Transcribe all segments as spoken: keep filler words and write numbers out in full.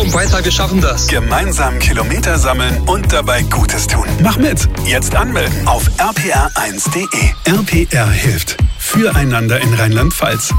Komm weiter, wir schaffen das. Gemeinsam Kilometer sammeln und dabei Gutes tun. Mach mit. Jetzt anmelden auf r p r eins punkt de. R P R hilft. Füreinander in Rheinland-Pfalz.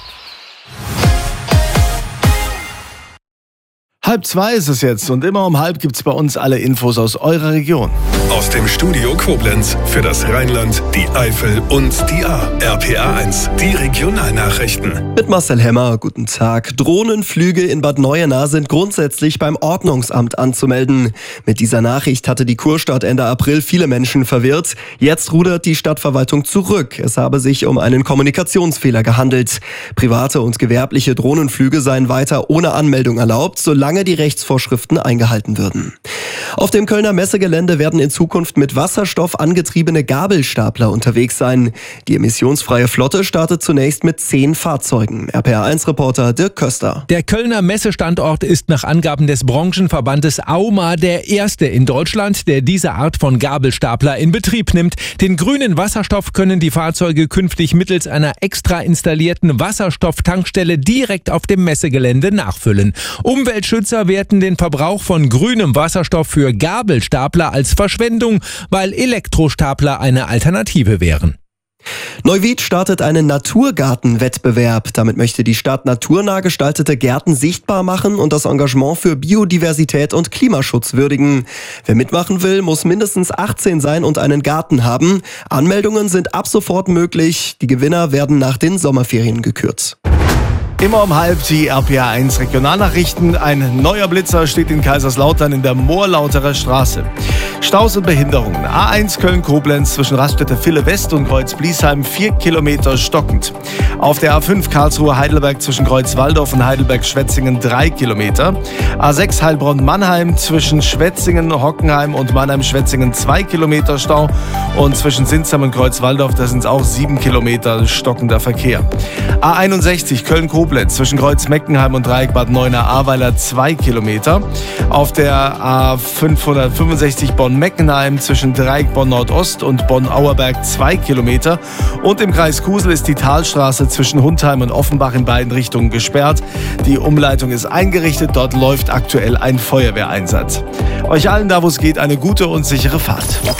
Halb zwei ist es jetzt und immer um halb gibt's bei uns alle Infos aus eurer Region. Aus dem Studio Koblenz für das Rheinland, die Eifel und die A. R P R eins, die Regionalnachrichten. Mit Marcel Hemmer, guten Tag. Drohnenflüge in Bad Neuenahr sind grundsätzlich beim Ordnungsamt anzumelden. Mit dieser Nachricht hatte die Kurstadt Ende April viele Menschen verwirrt. Jetzt rudert die Stadtverwaltung zurück. Es habe sich um einen Kommunikationsfehler gehandelt. Private und gewerbliche Drohnenflüge seien weiter ohne Anmeldung erlaubt, solange die Rechtsvorschriften eingehalten würden. Auf dem Kölner Messegelände werden in Zukunft mit Wasserstoff angetriebene Gabelstapler unterwegs sein. Die emissionsfreie Flotte startet zunächst mit zehn Fahrzeugen. R P R eins Reporter Dirk Köster. Der Kölner Messestandort ist nach Angaben des Branchenverbandes AUMA der erste in Deutschland, der diese Art von Gabelstapler in Betrieb nimmt. Den grünen Wasserstoff können die Fahrzeuge künftig mittels einer extra installierten Wasserstofftankstelle direkt auf dem Messegelände nachfüllen. Umweltschützer werten den Verbrauch von grünem Wasserstoff für Gabelstapler als Verschwendung, weil Elektrostapler eine Alternative wären. Neuwied startet einen Naturgartenwettbewerb. Damit möchte die Stadt naturnah gestaltete Gärten sichtbar machen und das Engagement für Biodiversität und Klimaschutz würdigen. Wer mitmachen will, muss mindestens achtzehn sein und einen Garten haben. Anmeldungen sind ab sofort möglich. Die Gewinner werden nach den Sommerferien gekürt. Immer um halb die R P R eins Regionalnachrichten. Ein neuer Blitzer steht in Kaiserslautern in der Moorlauterer Straße. Staus und Behinderungen. A eins Köln-Koblenz zwischen Raststätte Ville West und Kreuz-Bliesheim vier Kilometer stockend. Auf der A fünf Karlsruhe-Heidelberg zwischen Kreuz-Walldorf und Heidelberg-Schwetzingen drei Kilometer. A sechs Heilbronn-Mannheim zwischen Schwetzingen, Hockenheim und Mannheim-Schwetzingen zwei Kilometer Stau. Und zwischen Sinsheim und Kreuz-Walldorf, da sind es auch sieben Kilometer stockender Verkehr. A einundsechzig Köln-Koblenz zwischen Kreuz-Meckenheim und Dreieck Bad Neuenahr-Ahrweiler zwei Kilometer. Auf der A fünfhundertfünfundsechzig Bonn-Meckenheim zwischen Dreieck Bonn-Nordost und Bonn-Auerberg zwei Kilometer. Und im Kreis Kusel ist die Talstraße zwischen Hundheim und Offenbach in beiden Richtungen gesperrt. Die Umleitung ist eingerichtet, dort läuft aktuell ein Feuerwehreinsatz. Euch allen da, wo es geht, eine gute und sichere Fahrt.